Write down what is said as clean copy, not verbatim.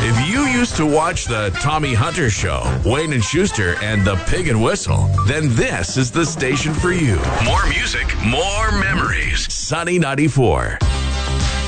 If you used to watch the Tommy Hunter Show, Wayne and Schuster, and the Pig and Whistle, then this is the station for you. More music, more memories. Sunny 94.